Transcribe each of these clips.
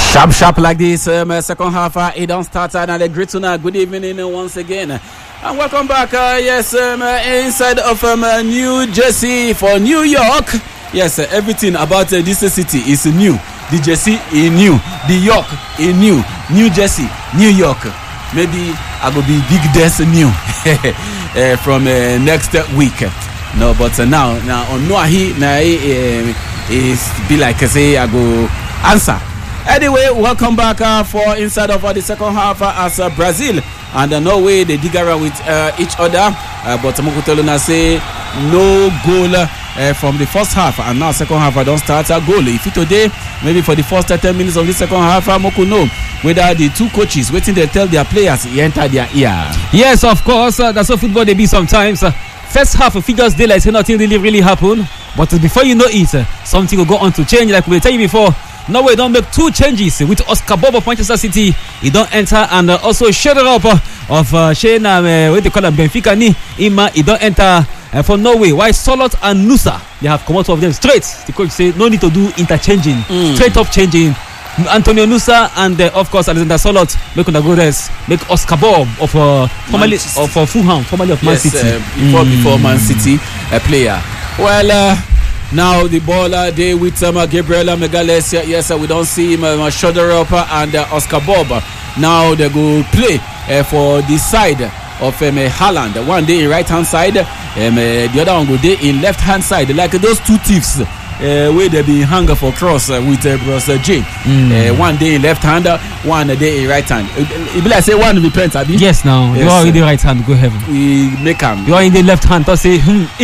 Sharp like this, second half, it don't start and a great tonight. Good evening once again. And welcome back, inside of New Jersey for New York. Yes, everything about this city is new. The Jersey is new. The York is new. New Jersey, New York. Maybe I will be big desk new from next week. No, but now on Noahi, is be like I say, I go answer. Anyway, welcome back for inside of the second half as Brazil and Norway they dig around with each other, but Mokutoluna say no goal from the first half, and now second half I don't start a goal. If it today, maybe for the first 10 minutes of the second half, Moku know whether the two coaches waiting they tell their players he enter their ear. Yes, of course, that's how football they be sometimes. First half figures day like say nothing really happen, but before you know it, something will go on to change. Like we tell you before, Norway don't make two changes with Oscar Bob of Manchester City. He don't enter, and also shoulder up of Shane, what they call him, Benfica ni Ima. He don't enter for Norway. Why Solot and Nusa they have come out of them straight. The coach say no need to do interchanging, straight up changing. Antonio Nusa and of course Alexander Solot make on the go rest. Make Oscar Bob of formerly of Fulham, formerly of Man City. Before Man City player. Well. Now the ball they with Gabriel Megales. Yes, we don't see him shoulder up and Oscar Bob. Now they go play for the side of Haaland. One day in right hand side, the other one go day in left hand side. Like those two thieves where they be hung for cross with Bros J. One day in left hand, one day in right hand. It be like say one repent, Abi. Yes, now yes, you are in the right hand, go heaven. We make him. You are in the left hand. To say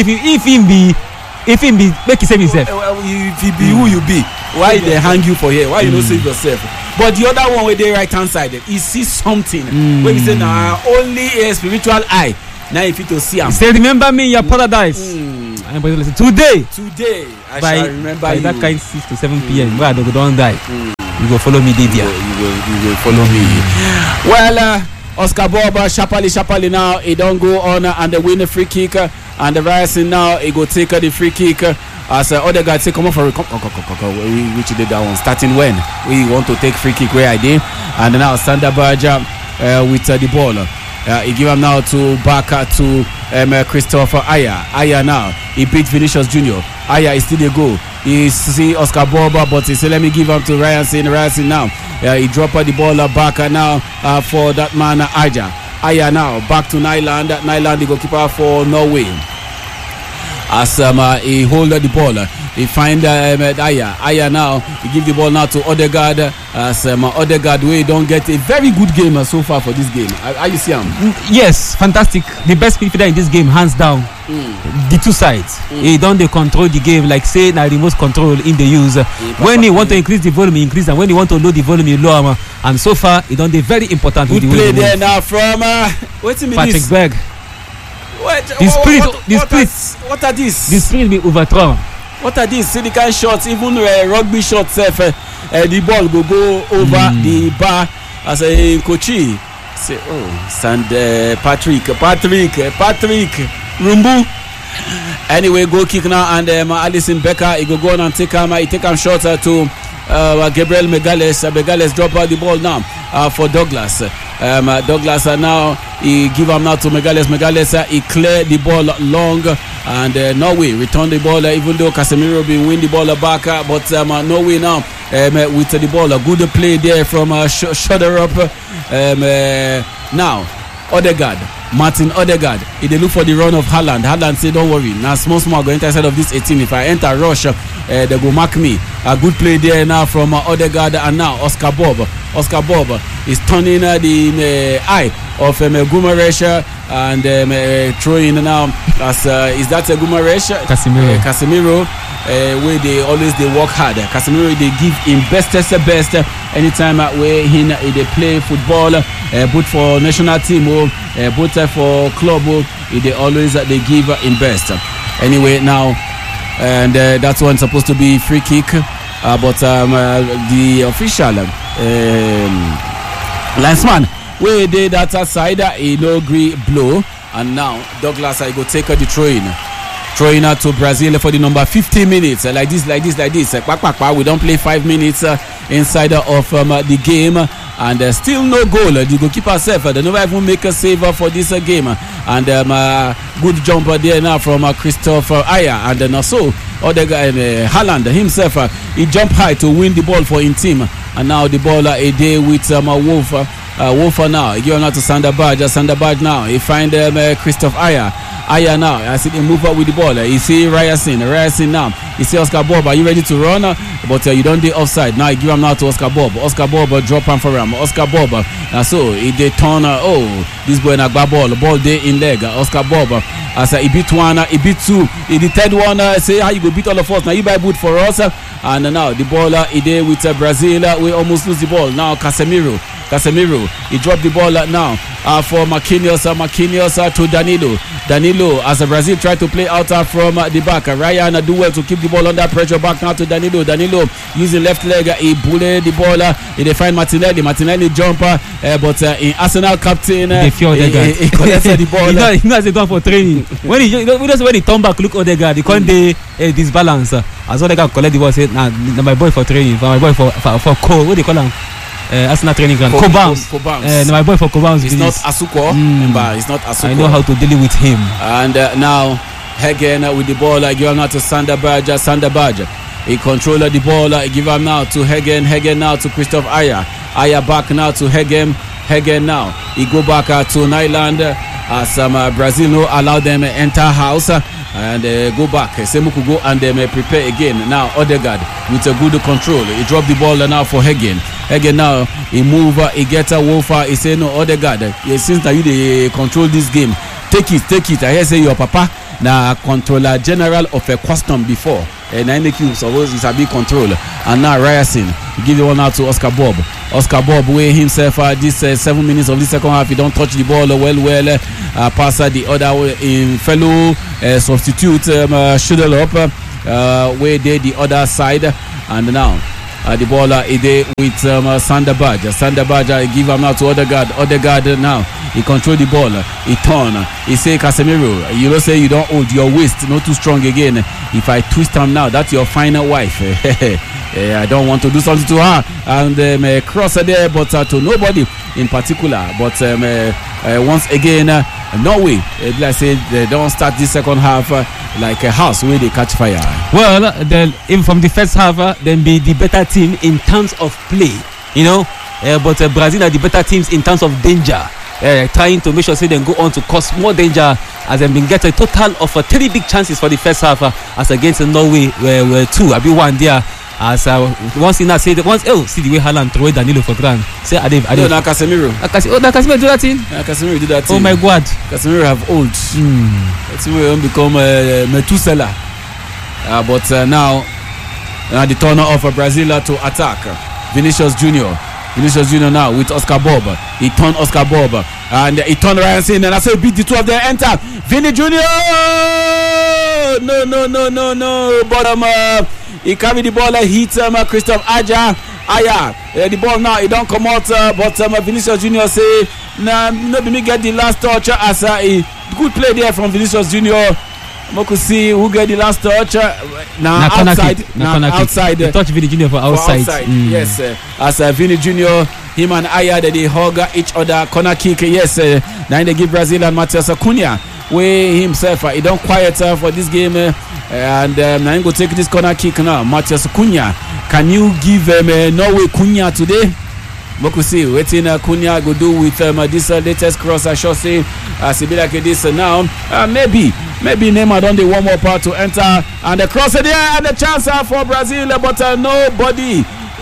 if him be make you save himself. If he be who you be, why they hang you for here? Why you don't save yourself? But the other one with the right hand side, he sees something. When he say now only a spiritual eye. Now if you to see him. Say remember me in your paradise. Today I shall remember by you. That kind 6 to 7 p.m. Where I don't die. You go follow me, Divya. You will follow me. Well, Oscar Bob sharply now he don't go on and they win the free kick. And the Ryerson now he go take the free kick as other guy say come on for which did that one starting when we want to take free kick where I did, and now Sander Berger with the ball. He give him now to back to Christopher Aya now he beat Vinicius Junior. Aya is still a goal. He see Oscar Boba, but he say let me give him to Ryerson now. He drop the ball back now for that man Aya now back to Nyland, the goalkeeper for Norway. As he hold the ball, he find Aya now. He give the ball now to Odegaard. As Odegaard, we don't get a very good game so far for this game. How you see him? Yes, fantastic. The best midfielder in this game, hands down. The two sides. He don't control the game like say now the most control in the use. When he want to increase the volume, he increase, and when he want to load the volume, he lower. And so far, he done the very important. Good play there now from Patrick Berg. What are these? The spirit be overthrown. What are these? See the kind of shots, even rugby shots. The ball go over the bar as a coachy. Say, Patrick Rumbu. Anyway, goal kick now, and Alisson Becker he go on and take him shot to Gabriel Megales. Megales drop out the ball now for Douglas. Douglas now he give him now to Megales. Megales he clear the ball long, and Norway return the ball even though Casemiro be win the ball back, but Norway now with the ball. A good play there from shoulder up. Now Martin Odegaard, he dey look for the run of Haaland. Haaland say don't worry, now small go enter inside of this 18. If I enter rush, they go mark me. A good play there now from Odegaard, and now Oscar Bob is turning the eye of Gumaresh and throwing now as is that Gumaresh? Casemiro where they always they work hard. Casemiro they give him best anytime where they play football, both for national team both for club, they always they give in best. Anyway now, and that's one supposed to be free kick, but the official linesman where they that side he no agree blow, and now Douglas I go take the throw in. throwing out to Brazil for the number 15 minutes. Like this. We don't play 5 minutes inside of the game. And still no goal. The goalkeeper herself, they never even make a save for this game. And good jump there now from Christopher Aya. And then also other guy, Haaland himself, he jumped high to win the ball for his team. And now the ball a day with Wolfer now. He give him now to Sander Berge now. He find Christopher Aya now. I see him move up with the ball. You see Ryerson now. You see Oscar Bob. Are you ready to run? But you don't do offside. Now he give him now to Oscar Bob. Oscar Bob drop him for him. Oscar Bob. So he dey turn. This boy na grab ball. Ball day in leg. Oscar Bob. As he beat one, he beat two. He the third one. Say how you go beat all of us. Now you buy boot for us. And now the ball he dey with Brazil. We almost lose the ball. Now Casemiro, he dropped the ball now for Marquinhos to Danilo as Brazil try to play out from the back. Ryan do well to keep the ball under pressure. Back now to Danilo using left leg. He bullied the ball. He find Martinelli jumper, but in Arsenal captain he collected the ball. He has gone for training. when he turn back, look Odegaard, he can't disbalance. As Odegaard collect the ball, say nah, my boy for training, for my boy for co. What do they call him? Arsenal training ground. Cobounce. My boy for Cobounce. It's not Asuko. It's not Asuko. I know how to deal with him. And now Hegen with the ball. Give him now to Sander Berge. He controlled the ball. Give him now to Hegen. Hegen now to Christopher Aya back now to Hegen. Now he go back to Nyland as Brazil no allow them enter house. And go back. Semuku go and prepare again. Now Odegaard with a good control. He dropped the ball now for Hegen now. He move. He get a Wolfer. He say no Odegaard. Since now you they control this game, take it. I hear say your papa na controller general of a custom before. And I make you suppose it's a big control. And now Ryerson give the one out to Oscar Bob. Weigh himself this 7 minutes of the second half. He don't touch the ball well. Pass the other in fellow substitute shuttle up where they the other side. And now the ball is there with Sander Berge. Give him now to Odegaard now. He control the ball. He turn. He say Casemiro, you don't say you don't hold your waist, not too strong again. If I twist him now, that's your final wife. I don't want to do something to her. And cross there, but to nobody in particular. But once again, Norway, like I said, they don't start this second half like a house where they catch fire. Well, then even from the first half, then be the better team in terms of play, but Brazil are the better teams in terms of danger. Trying to make sure they go on to cause more danger as they've been getting a total of 3 big chances for the first half as against Norway were 2. I be one there. As once in that say once see the way Haaland throw Danilo for ground. Say I no, Casemiro. Casemiro do that thing. Casemiro do that thing. Oh my God. Casemiro have old. Casemiro become Methuselah. But now the turn of Brazil to attack. Vinicius Junior now with Oscar Bob. He turned Oscar Bob and he turned Ryerson and I say beat the two of them enter. Vini Junior. No. But he carry the ball, hit Christopher Aya. The ball now, he don't come out, but Vinicius Junior say, no, me get the last touch as a good play there from Vinicius Junior. We could see who get the last touch. Now outside. Touch Vini Junior for outside. Yes, as Vini Junior, him and Aya, they hug each other. Corner kick, yes. Now they give Brazil and Matheus Cunha. Where himself, he don't quiet for this game. And now he go take this corner kick now. Matheus Cunha, can you give Norway Cunha today? We could see what Cunha go do with this latest cross. I should say, as it be like this now. Maybe Neymar done the warm up to enter and the cross there and the chance for Brazil, but nobody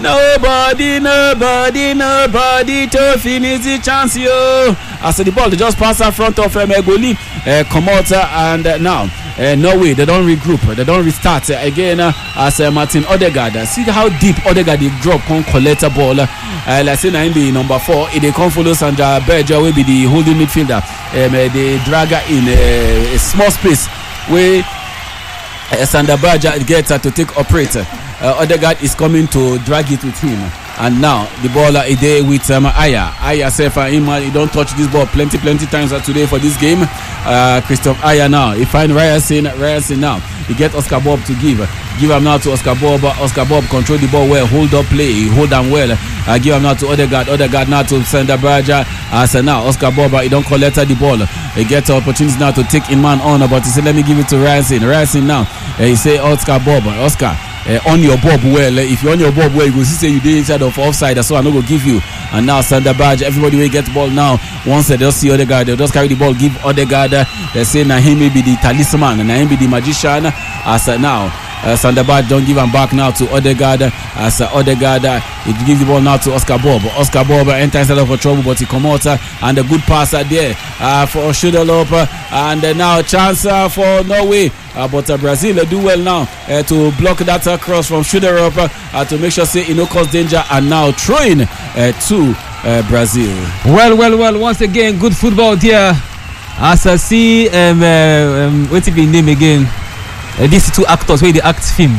to finish the chance, yo. As the ball they just pass in front of goalie, come out and now Norway they don't regroup, they don't restart again as Martin Odegaard. See how deep Odegaard they drop come collect a ball. Let's say now be number 4. They come follow Sander Berge will be the holding midfielder. They drag in a small space where Sander Berge gets to take operator. Odegaard is coming to drag it with him. And now the ball is there with Aya. Aya safe him. He don't touch this ball plenty times today for this game. Christophe Aya now. He find Ryerson now. He get Oscar Bob to give him now to Oscar Bob. Oscar Bob control the ball well, hold up play, he hold them well. Give him now to Odegaard now to Sander Berge. As now Oscar Bob he don't collect the ball. He gets opportunity now to take in man on, but he said let me give it to Ryerson now. He say Oscar Bob, Oscar. On your bob well, if you on your bob well, you go see say you did inside of offside, so I no go give you. And now Sander Berge, everybody will get the ball now. Once they just see Odegaard, they just carry the ball, give Odegaard. They say now him may be the talisman, and him be the magician. As now Sander Berge don't give him back now to Odegaard. As Odegaard, he gives the ball now to Oscar Bob. Oscar Bob enters inside of trouble, but he come out and a good pass there for Schudelup. And now chance for Norway. But Brazil do well now to block that cross from Schudelup to make sure say he no cause danger, and now throwing to Brazil. Well, once again, good football there. As I see, what's his name again? These two actors where they act film.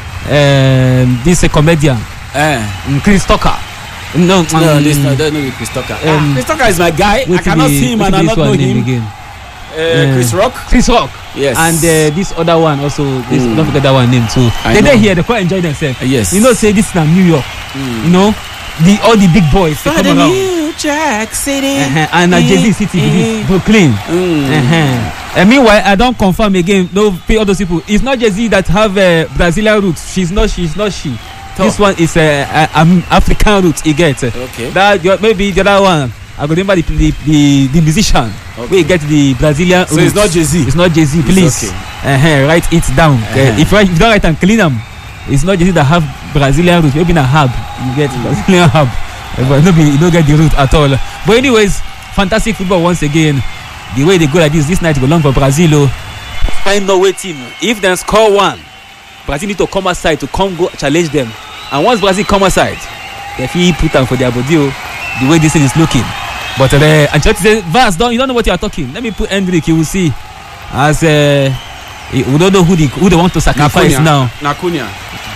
This comedian, Chris Tucker. No, this I don't know Chris Tucker. Chris Tucker is my guy. I cannot see him and I not know him again. Chris Rock. Yes. And this other one also. Don't forget that one name too. They here. They quite enjoy themselves. Yes. You know, say this is New York. You know, all the big boys they come around. New Jack City. And Jersey City, Brooklyn. And meanwhile, I don't confirm again. No, pay all those people. It's not Jersey that have Brazilian roots. She's not she. This one is African roots. You get okay. That maybe the other one. I remember the musician. Okay. We get the Brazilian. So roots. It's not Jay-Z. It's not Jay-Z. Please write it down. If you don't write and clean them, it's not Jay-Z that have Brazilian roots. Maybe in a hub you get Brazilian hub, but you don't get the root at all. But anyways, fantastic football once again. The way they go like this night go long for Brazil. Find Norway team. If they score one, Brazil need to come aside to come go challenge them. And once Brazil come aside, they feel put them for their body. The way this thing is looking. But Ancelotti says, Vaz, you don't know what you are talking. Let me put Hendrik, you will see. As we don't know who they want to sacrifice now. Cunha.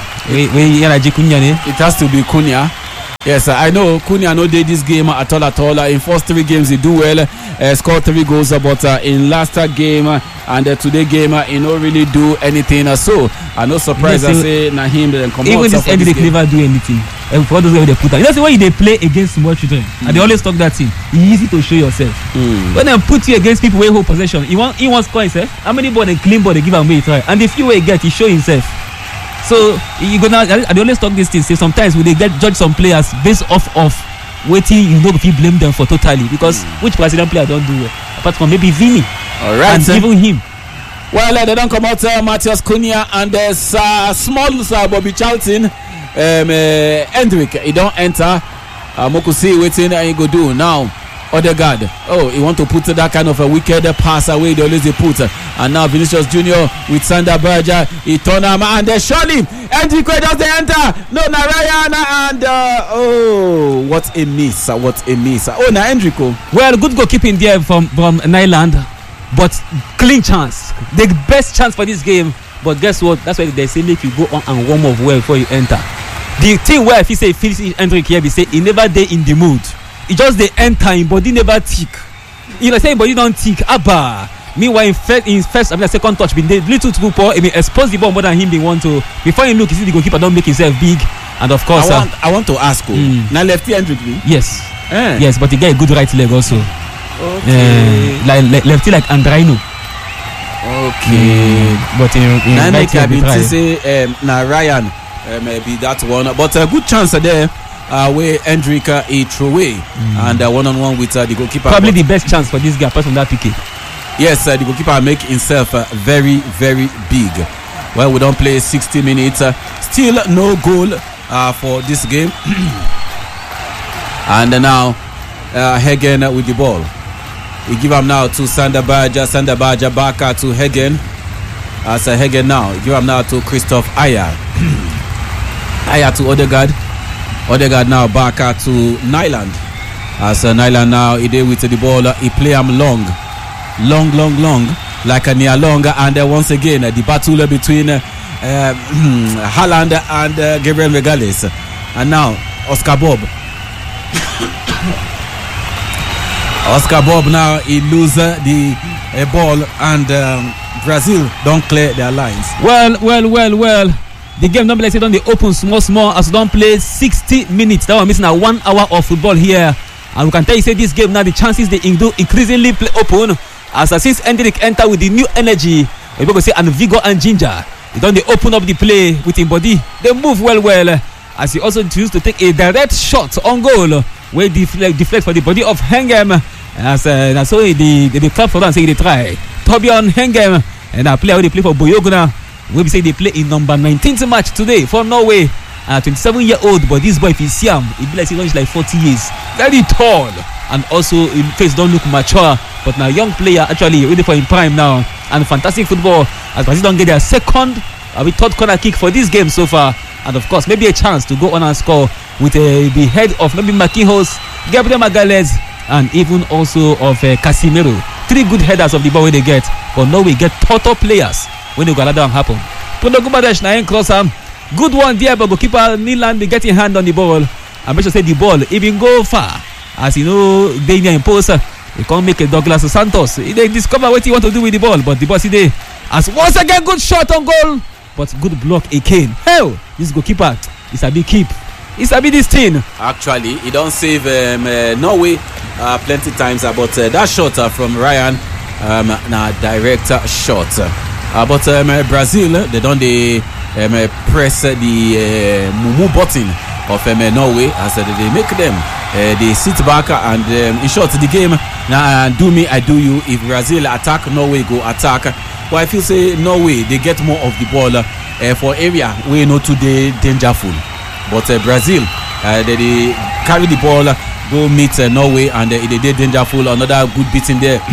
It has to be Cunha. Yes, I know Cunha no did this game at all. In first 3 games he do well, scored 3 goals, but in last game and today game he no really do anything. So I'm not surprised I say na him then come even this Hendrik never do anything. For those they put out. You know when they play against small children and they always talk that thing. It's easy to show yourself. When they put you against people who hold possession, he wants score himself. How many ball they clean ball they give away try, and the few way he get he show himself. So you gonna I always talk this thing. Say sometimes when they get judge some players based off of waiting, you know if you blame them for totally because which Brazilian player don't do it apart from maybe Vini. All right, and even him. Well, they don't come out Matheus Cunha and there's small Bobby Charlton. Hendrik, he don't enter. Moku see waiting and he go do now. Odegaard, he want to put that kind of a wicked pass away. They always put, and now Vinicius Junior with Sander Berge, he turn him and they shot him. Hendrik does the enter. No, Ryan and what a miss! What a miss! Na Hendrik. Well, good goalkeeping there from Nyland, but clean chance, the best chance for this game. But guess what? That's why they say make you go on and warm up well before you enter. The thing where if you say Hendrik here, we say he never day in the mood. He just they enter him body never tick. You know, say body don't tick. Abba. Meanwhile, in second touch, been the little too poor. I mean, expose the ball more than him. They want to. Before you look, you see the goalkeeper don't make himself big. And of course, I want to ask you. Now lefty Hendrik. Yes. Yes, but he got a good right leg also. Okay. Lefty like Andraino. Okay. But in right leg, to say Ryan maybe that one, but a good chance there. Where Hendrik he threw away and one-on-one with the goalkeeper. Probably the best chance for this guy apart from that PK. Yes, the goalkeeper make himself very, very big. Well, we don't play 60 minutes. Still no goal for this game. And now Hagen with the ball. We give him now to Sander Berge. Sander Berge back to Hagen. As Hagen now give him now to Christophe Aya. Aya to Odegaard. Odegaard now back to Nyland. As Nyland now he did with the ball, he play him long like a near long, and once again the battle between Haaland and Gabriel Magalhaes. And now Oscar Bob. Oscar Bob now he loses the ball and Brazil don't clear their lines. Well. The game don't be like say don dey open small as we don play 60 minutes. That one missing a 1 hour of football here. And we can tell you say this game now the chances they do increasingly play open as since Hendrick enter with the new energy. People go say and vigor and ginger. He don dey open up the play with him body. They move well as he also choose to take a direct shot on goal where deflect for the body of Hengem. As so the club for them say they try. Torbjørn Hengem and a player who they play for Boyoguna. We be say they play in number 19th match today for Norway. 27-year-old, but this boy if you see him, he be like he's like 40 years. Very tall and also in face don't look mature, but now young player actually ready for in prime now and fantastic football as Brazil don't get their second third corner kick for this game so far, and of course maybe a chance to go on and score with the head of maybe Marquinhos, Gabriel Magalhaes, and even also of Casemiro. 3 good headers of the ball where they get, but Norway get total players when they go allow that happen. Bruno Guimaraes na cross am. Good one there, but goalkeeper Niland be getting hand on the ball and make sure say the ball even go far as you know they near in post. They can't make a Douglas Santos. They discover what he want to do with the ball, but the ball see there as once again good shot on goal, but good block again. Hell, this goalkeeper is a big keep. It's a bit this thing. Actually, he don't save Norway plenty times, but that shot from Ryan, na direct shot. But Brazil, they don't press the Mumu button of Norway as they make them. They sit back and in short the game now do me I do you. If Brazil attack, Norway go attack. But I feel say Norway they get more of the ball for area we know today dangerful. But Brazil they carry the ball go meet Norway and they did dangerful. Another good beat in there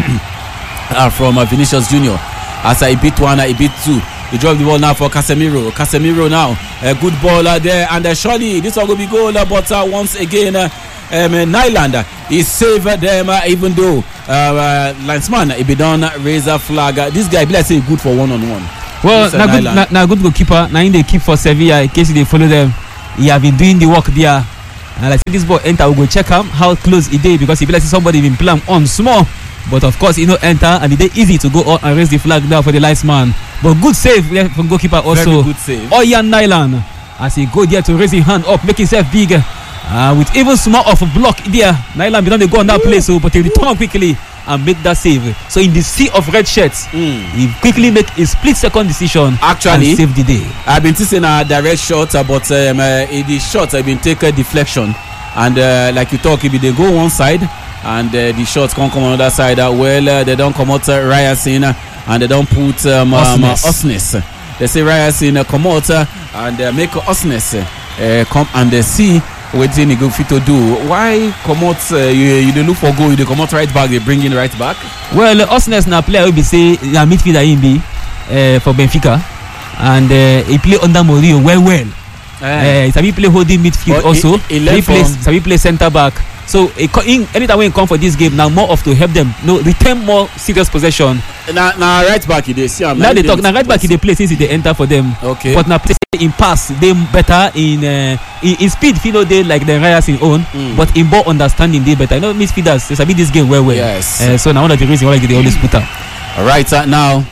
from Vinicius Junior. As I beat one, I beat two. He dropped the ball now for Casemiro. Casemiro now, a good ball there, and surely this one will be goal. But once again, Nyland he saved them, even though linesman he be done raise a flag. This guy, let's say, good for one-on-one. Well, now good goalkeeper. Now in they keep for Sevilla in case they follow them. He have been doing the work there. And like this ball enter, we go check him how close he did because he be like somebody been playing on small. But of course, enter and it's easy to go on and raise the flag now for the linesman. But good save from goalkeeper also. Very good save. Oyan Nyland as he go there to raise his hand up, make himself big. With even small of a block there. Nyland don't go on that place, but he return quickly and make that save. So in the sea of red shirts, he quickly make a split-second decision actually and save the day. I've been teasing a direct shot, but in the shot I've been taking deflection. And like you talk, if they go one side, and the shots can't come on the other side. They don't come out Ryerson and they don't put Osnes. They say Ryerson come out and make Osnes come and they see what they go fit to do. Why come out? You look for goal. You come out right back. They bring in right back. Well, Osnes na player will be say a midfielder in B for Benfica, and he play under Mourinho well. Sabi play holding midfield but also. He play centre back. So anytime when he come for this game now, more of to help them retain more serious possession. Now right back they see him. Now they talk. Now right back they play since they enter for them. Okay. But now in pass they better in speed. Feel they like the Ryerson own, but in ball understanding they better. Midfielders they sabi this game well. Yes. So now one of the reasons why they always put up. All right. Now,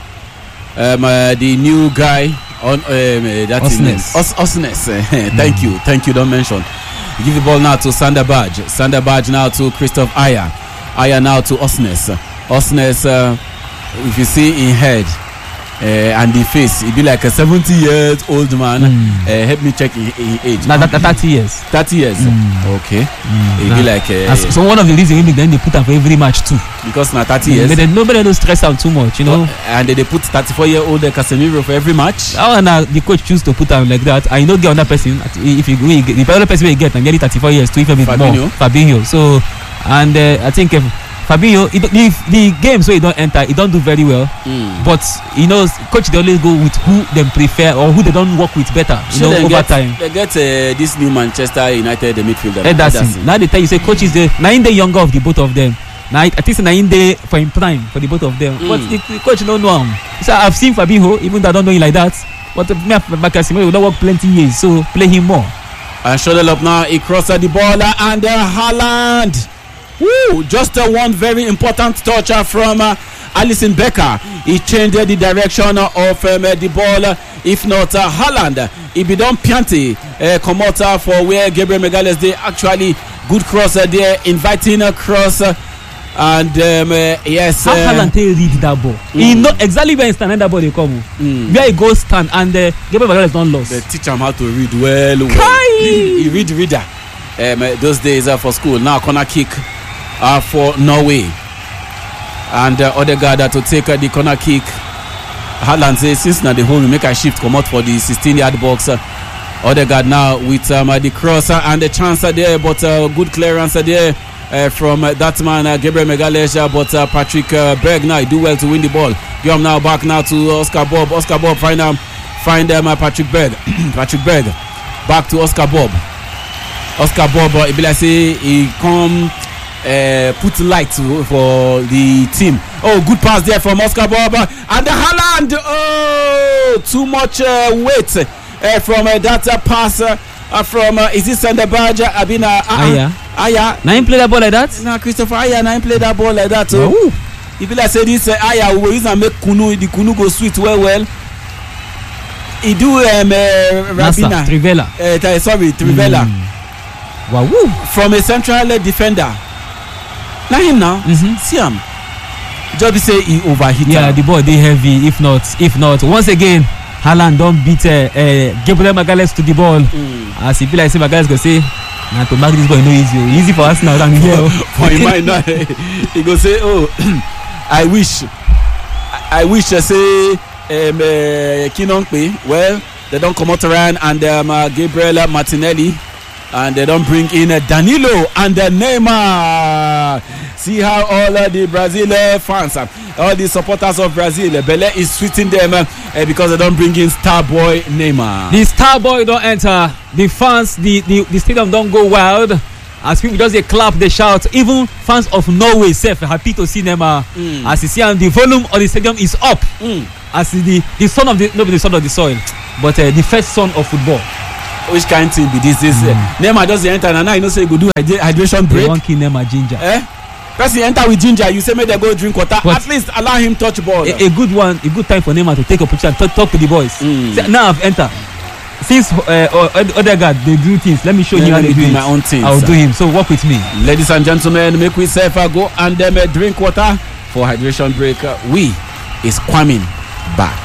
the new guy on that's Osnes. Thank you. Don't mention. Give the ball now to Sander Badge now to Christoph Aya now to Osnes. If you see in head and the face, he be like a 70-year-old man. Help me check his age. Now that 30 years. 30 years. Okay. He be like so one of the reasons then they put up for every match too. Because now 30 years. But then nobody don't stress out too much, And they put 34-year-old Casemiro for every match. Oh, and the coach choose to put him like that. I know the other person. If you the other person will get and get 34 years to even more. Fabinho. So and I think Fabinho, the games where he don't enter, he don't do very well. But coach they always go with who them prefer or who they don't work with better. Over time. They get this new Manchester United the midfielder. Ederson. Now they tell you say coach is the 9 day younger of the both of them. Now I think 9 day for him prime for the both of them. But the coach don't know him. So I've seen Fabinho, even though I don't know him like that. But Casemiro will not work plenty years, so play him more. And shuttle up now. He crossed the ball and Haaland. Woo! Just one very important touch from Alisson Becker. He changed the direction of the ball. If not Haaland, he be done pianti come out for where Gabriel Magalhaes they actually good cross there, inviting a cross. And yes, how Haaland read that ball? He know exactly where he stand and that ball they come. Where he goes stand and Gabriel Magalhaes don't lost. They teach him how to read well. He read reader those days for school. Now corner kick for Norway. And Odegaard to take the corner kick. Haaland says since now the whole make a shift come out for the 16-yard box. Odegaard now with the crosser and the chance there, but good clearance there from that man Gabriel Magalhaes, but Patrick Berg now do well to win the ball. Give him now back now to Oscar Bob. Oscar Bob find Patrick Berg. Patrick Berg back to Oscar Bob. Oscar Bob, it be like say he come put light for the team. Oh, good pass there from Oscar Bob and the Haaland. Oh, too much weight from that pass from is this Senderbaj Abina Aya. Now he play that ball like that? Now Christopher Aya now he play that ball like that. So if you like say this Aya we use and make Kunu, the Kunu go sweet well. He do Rabina Trivela. Trivela. Wow. From a central defender. Now him now. See him. Just say he overhit. Yeah, the ball they heavy. If not, once again, Haaland don't beat Gabriel Magalhaes to the ball. As he feel like say Magalhaes go say, nah, to mark this ball no easy for us now than here. For him mind now, he go say, oh, I wish I say Kinongpe. Well, they don't come out around and Gabriel Martinelli. And they don't bring in Danilo and Neymar. See how all the Brazil fans, all the supporters of Brazil, Bele is sweeting them because they don't bring in star boy Neymar. The star boy don't enter. The fans, the stadium don't go wild. As people just they clap, they shout. Even fans of Norway self happy to see Neymar. As you see, and the volume of the stadium is up. As the son of the not the son of the soil, but the first son of football. Which kind of thing be this? Neymar just enter and now you know say you go do hydration break. They want kill Neymar ginger. Person enter with ginger, you say make they go drink water. But at least allow him touch ball. A good time for Neymar to take a picture and talk to the boys. Say, now I've entered. Since Odegaard they do things, let me show you how they do it. My own things. I'll do him. So work with me. Ladies and gentlemen, make we safe go and drink water for hydration break. We is coming back.